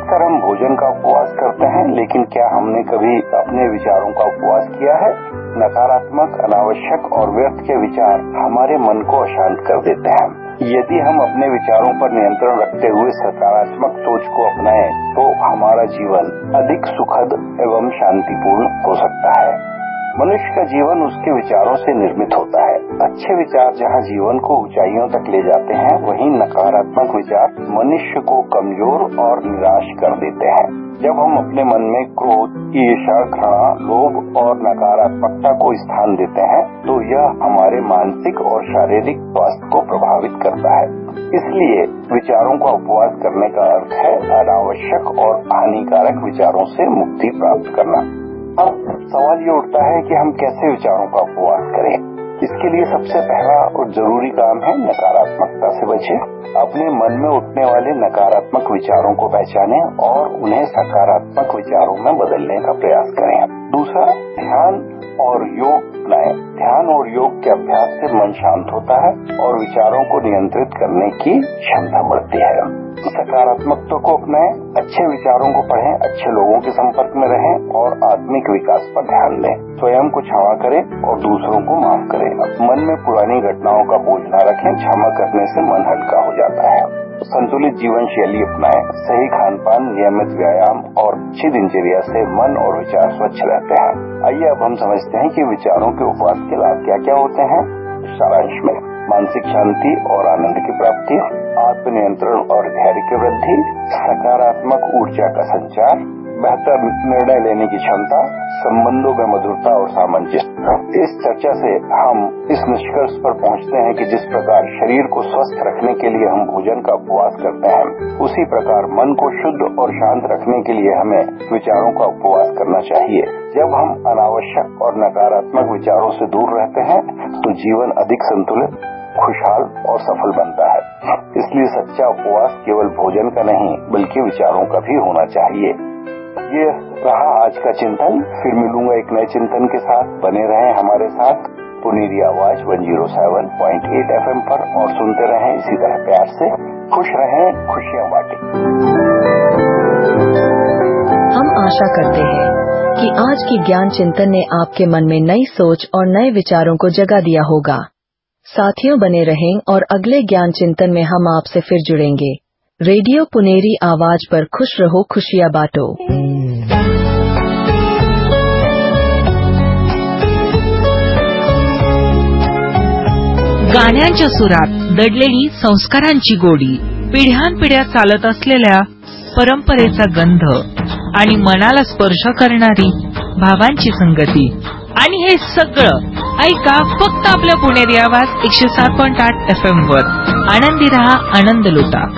अधिकतर हम भोजन का उपवास करते हैं, लेकिन क्या हमने कभी अपने विचारों का उपवास किया है? नकारात्मक, अनावश्यक और व्यर्थ के विचार हमारे मन को अशांत कर देते हैं। यदि हम अपने विचारों पर नियंत्रण रखते हुए सकारात्मक सोच को अपनाएं, तो हमारा जीवन अधिक सुखद एवं शांतिपूर्ण हो सकता है। मनुष्य का जीवन उसके विचारों से निर्मित होता है। अच्छे विचार जहाँ जीवन को ऊंचाइयों तक ले जाते हैं, वहीं नकारात्मक विचार मनुष्य को कमजोर और निराश कर देते हैं। जब हम अपने मन में क्रोध, ईर्ष्या, घृणा, लोभ और नकारात्मकता को स्थान देते हैं, तो यह हमारे मानसिक और शारीरिक स्वास्थ्य को प्रभावित करता है। इसलिए विचारों का उपवास करने का अर्थ है अनावश्यक और हानिकारक विचारों से मुक्ति प्राप्त करना। अब सवाल ये उठता है कि हम कैसे विचारों का उपवास करें। इसके लिए सबसे पहला और जरूरी काम है नकारात्मकता से बचें। अपने मन में उठने वाले नकारात्मक विचारों को पहचानें और उन्हें सकारात्मक विचारों में बदलने का प्रयास करें। दूसरा, ध्यान और योग अपनाएं। ध्यान और योग के अभ्यास से मन शांत होता है और विचारों को नियंत्रित करने की क्षमता बढ़ती है। सकारात्मकता को अपनाएं, अच्छे विचारों को पढ़ें, अच्छे लोगों के संपर्क में रहें और आत्मिक विकास पर ध्यान दें। स्वयं को क्षमा करें और दूसरों को माफ करें। मन में पुरानी घटनाओं का बोझ न रखें। क्षमा करने से मन हल्का हो जाता है। संतुलित जीवन शैली अपनाएं। सही खान पान, नियमित व्यायाम और अच्छी दिनचर्या से मन और विचार स्वच्छ रहते हैं। आइए अब हम समझते हैं कि विचारों के उपवास के लाभ क्या क्या होते हैं। सारांश में मानसिक शांति और आनंद की प्राप्ति, आत्मनियंत्रण और धैर्य की वृद्धि, सकारात्मक ऊर्जा का संचार, बेहतर निर्णय लेने की क्षमता, संबंधों में मधुरता और सामंजस्य। इस चर्चा से हम इस निष्कर्ष पर पहुंचते हैं कि जिस प्रकार शरीर को स्वस्थ रखने के लिए हम भोजन का उपवास करते हैं, उसी प्रकार मन को शुद्ध और शांत रखने के लिए हमें विचारों का उपवास करना चाहिए। जब हम अनावश्यक और नकारात्मक विचारों से दूर रहते हैं, तो जीवन अधिक संतुलित, खुशहाल और सफल बनता है। इसलिए सच्चा उपवास केवल भोजन का नहीं, बल्कि विचारों का भी होना चाहिए। ये रहा आज का चिंतन। फिर मिलूंगा एक नए चिंतन के साथ। बने रहें हमारे साथ पुनेरी आवाज 107.8 FM पर और सुनते रहें इसी तरह प्यार से। खुश रहें, खुशियां बांटें। हम आशा करते हैं कि आज की ज्ञान चिंतन ने आपके मन में नई सोच और नए विचारों को जगा दिया होगा। साथियों, बने रहें और अगले ज्ञान चिंतन में हम आपसे फिर जुड़ेंगे। रेडियो पुनेरी आवाज पर खुश रहो, खुशियां बांटो। गाण्यांच्या सुरात दडलेली संस्कारांची गोडी, पिढ्यानपिढ्या चालत असलेल्या परंपरेचा गंध आणि मनाला स्पर्श करणारी भावांची संगती, आणि हे सगळं ऐका फक्त आपल्या पुणेरी आवाज 107.8 FM वर। आनंदी रहा, आनंद लुटा।